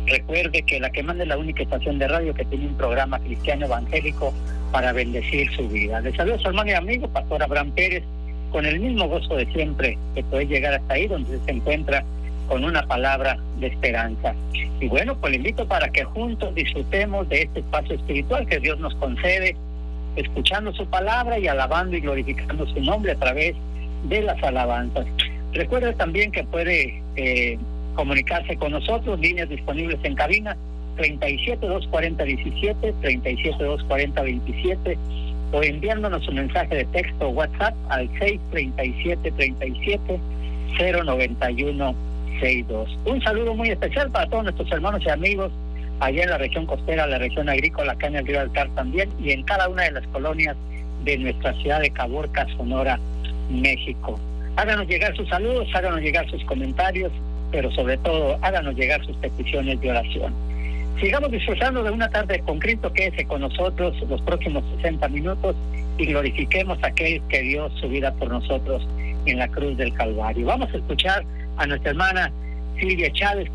Recuerde que La que manda es la única estación de radio que tiene un programa cristiano evangélico para bendecir su vida. Les saludo a su hermano y amigo, Pastor Abraham Pérez, con el mismo gozo de siempre, que puede llegar hasta ahí donde se encuentra con una palabra de esperanza. Y bueno, pues le invito para que juntos disfrutemos de este espacio espiritual que Dios nos concede, escuchando su palabra y alabando y glorificando su nombre a través de las alabanzas. Recuerde también que puede comunicarse con nosotros, líneas disponibles en cabina 37-240-17, 37-240-27, o enviándonos un mensaje de texto o WhatsApp al 637-37-091-62. Un saludo muy especial para todos nuestros hermanos y amigos allá en la región costera, la región agrícola, acá en el Río Altar también, y en cada una de las colonias de nuestra ciudad de Caborca, Sonora, México. Háganos llegar sus saludos, háganos llegar sus comentarios, pero sobre todo háganos llegar sus peticiones de oración. Sigamos disfrutando de una tarde con Cristo. Quédese con nosotros los próximos 60 minutos y glorifiquemos a aquel que dio su vida por nosotros en la cruz del Calvario. Vamos a escuchar a nuestra hermana Silvia Chávez